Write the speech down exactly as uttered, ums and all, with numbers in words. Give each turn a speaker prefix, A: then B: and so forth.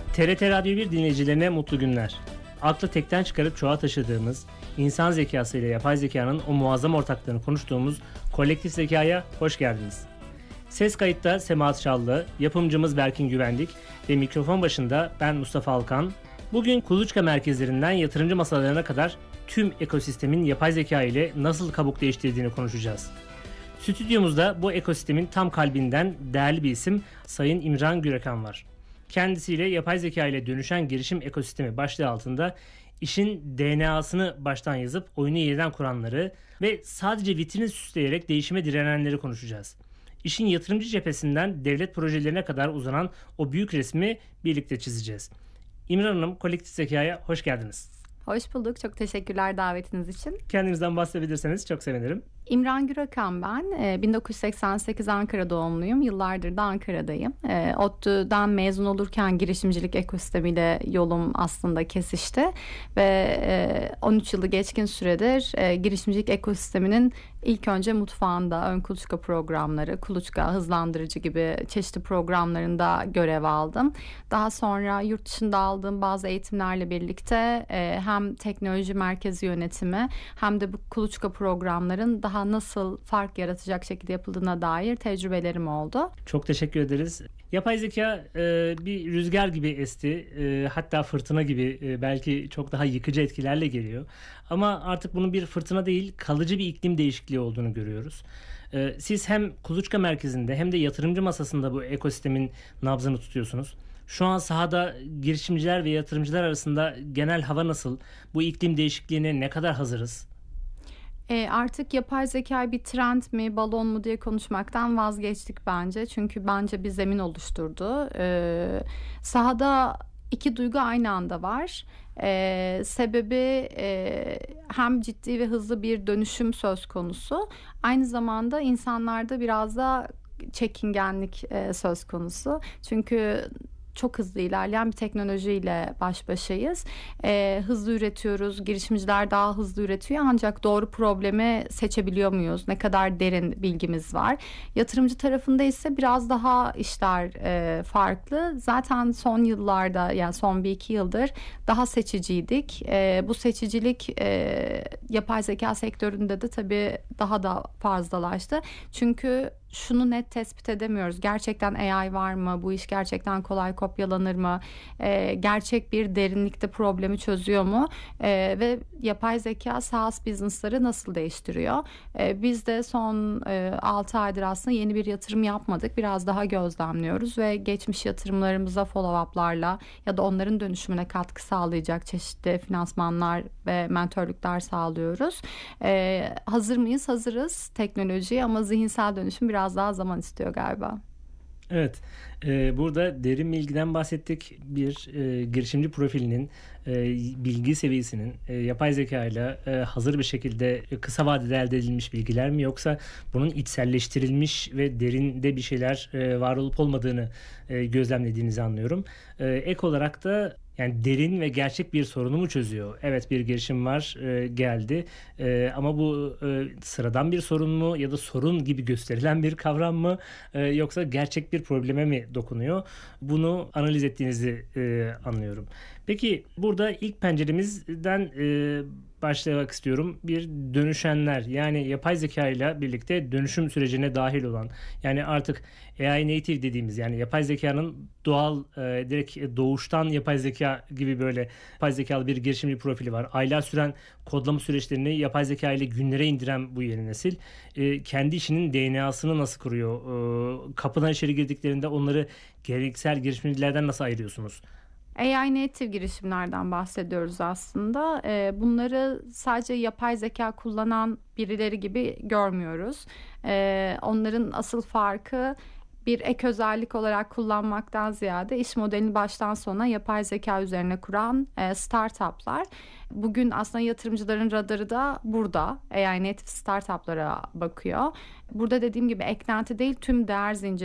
A: T R T Radyo bir dinleyicilerine mutlu günler. Aklı tekten çıkarıp çoğa taşıdığımız, insan zekası ile yapay zekanın o muazzam ortaklığını konuştuğumuz kolektif zekaya hoş geldiniz. Ses kayıtta Semahat Şallı, yapımcımız Berkin Güvendik ve mikrofon başında ben Mustafa Alkan. Bugün kuluçka merkezlerinden yatırımcı masalarına kadar tüm ekosistemin yapay zeka ile nasıl kabuk değiştirdiğini konuşacağız. Stüdyomuzda bu ekosistemin tam kalbinden değerli bir isim Sayın İmran Gürekan var. Kendisiyle yapay zeka ile dönüşen girişim ekosistemi başlığı altında işin D N A'sını baştan yazıp oyunu yeniden kuranları ve sadece vitrini süsleyerek değişime direnenleri konuşacağız. İşin yatırımcı cephesinden devlet projelerine kadar uzanan o büyük resmi birlikte çizeceğiz. İmran Hanım, kolektif zekaya hoş geldiniz.
B: Hoş bulduk. Çok teşekkürler davetiniz için.
A: Kendinizden bahsedebilirseniz çok sevinirim.
B: İmran Gürekan ben. bin dokuz yüz seksen sekiz Ankara doğumluyum. Yıllardır da Ankara'dayım. ODTÜ'den mezun olurken girişimcilik ekosistemiyle yolum aslında kesişti. Ve on üç yılı geçkin süredir girişimcilik ekosisteminin ilk önce mutfağında ön kuluçka programları, kuluçka hızlandırıcı gibi çeşitli programlarında görev aldım. Daha sonra yurt dışında aldığım bazı eğitimlerle birlikte hem teknoloji merkezi yönetimi hem de bu kuluçka programların daha nasıl fark yaratacak şekilde yapıldığına dair tecrübelerim oldu.
A: Çok teşekkür ederiz. Yapay zeka e, bir rüzgar gibi esti, e, hatta fırtına gibi e, belki çok daha yıkıcı etkilerle geliyor. Ama artık bunun bir fırtına değil, kalıcı bir iklim değişikliği olduğunu görüyoruz. E, siz hem kuluçka merkezinde hem de yatırımcı masasında bu ekosistemin nabzını tutuyorsunuz. Şu an sahada girişimciler ve yatırımcılar arasında genel hava nasıl? Bu iklim değişikliğine ne kadar hazırız?
B: E, artık yapay zeka bir trend mi, balon mu diye konuşmaktan vazgeçtik bence. Çünkü bence bir zemin oluşturdu. E, sahada iki duygu aynı anda var. E, sebebi e, hem ciddi ve hızlı bir dönüşüm söz konusu. Aynı zamanda insanlarda biraz da çekingenlik e, söz konusu. Çünkü çok hızlı ilerleyen bir teknolojiyle baş başayız. Ee, hızlı üretiyoruz. Girişimciler daha hızlı üretiyor. Ancak doğru problemi seçebiliyor muyuz? Ne kadar derin bilgimiz var? Yatırımcı tarafında ise biraz daha işler e, farklı. Zaten son yıllarda, yani son bir iki yıldır daha seçiciydik. E, bu seçicilik e, yapay zeka sektöründe de tabii daha da fazlalaştı. Çünkü şunu net tespit edemiyoruz. Gerçekten A I var mı? Bu iş gerçekten kolay kopyalanır mı? Ee, gerçek bir derinlikte problemi çözüyor mu? Ee, ve yapay zeka SaaS business'ları nasıl değiştiriyor? Ee, biz de son e, altı aydır aslında yeni bir yatırım yapmadık. Biraz daha gözlemliyoruz ve geçmiş yatırımlarımıza follow-up'larla ya da onların dönüşümüne katkı sağlayacak çeşitli finansmanlar ve mentörlükler sağlıyoruz. Ee, hazır mıyız? Hazırız teknolojiye ama zihinsel dönüşüm biraz biraz daha zaman istiyor galiba.
A: Evet, e, burada derin bilgiden bahsettik. Bir e, girişimci profilinin, e, bilgi seviyesinin e, yapay zeka ile e, hazır bir şekilde e, kısa vadede elde edilmiş bilgiler mi, yoksa bunun içselleştirilmiş ve derinde bir şeyler e, var olup olmadığını e, gözlemlediğinizi anlıyorum. E, ek olarak da yani derin ve gerçek bir sorunu mu çözüyor? Evet, bir girişim var, e, geldi e, ama bu e, sıradan bir sorun mu ya da sorun gibi gösterilen bir kavram mı, e, yoksa gerçek bir probleme mi dokunuyor? Bunu analiz ettiğinizi e, anlıyorum. Peki burada ilk penceremizden e, başlamak istiyorum. Bir dönüşenler, yani yapay zeka ile birlikte dönüşüm sürecine dahil olan, yani artık A I native dediğimiz, yani yapay zekanın doğal e, direkt doğuştan yapay zeka gibi böyle yapay zekalı bir girişimci profili var. Aylar süren kodlama süreçlerini yapay zeka ile günlere indiren bu yeni nesil e, kendi işinin D N A'sını nasıl kuruyor? E, kapıdan içeri girdiklerinde onları geleneksel girişimcilerden nasıl ayırıyorsunuz?
B: A I native girişimlerden bahsediyoruz aslında. Ee, bunları sadece yapay zeka kullanan birileri gibi görmüyoruz. Ee, onların asıl farkı bir ek özellik olarak kullanmaktan ziyade iş modelini baştan sona yapay zeka üzerine kuran e, startuplar. Bugün aslında yatırımcıların radarı da burada. A I native startuplara bakıyor. Burada dediğim gibi eklenti değil, tüm değer zinciri